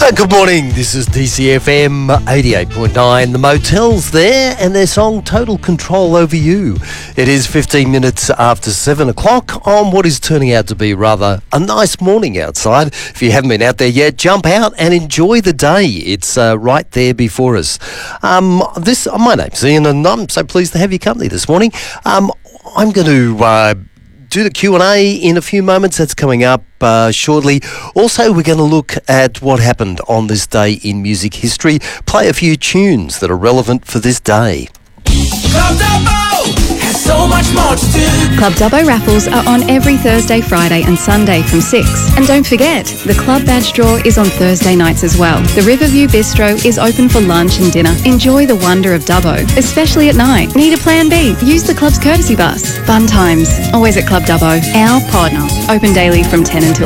Good morning, this is DCFM 88.9. The Motels there and their song Total Control Over You. It is 15 minutes after 7 o'clock on what is turning out to be rather a nice morning outside. If you haven't been out there yet, jump out and enjoy the day. It's right there before us. My name's Ian and I'm so pleased to have your company this morning. I'm going to do the Q&A in a few moments. That's coming up shortly. Also, we're going to look at what happened on this day in music history, play a few tunes that are relevant for this day. Club Dubbo has so much more to do. Club Dubbo raffles are on every Thursday, Friday and Sunday from 6. And don't forget, the Club Badge draw is on Thursday nights as well. The Riverview Bistro is open for lunch and dinner. Enjoy the wonder of Dubbo, especially at night. Need a plan B? Use the club's courtesy bus. Fun times, always at Club Dubbo. Our partner. Open daily from 10 until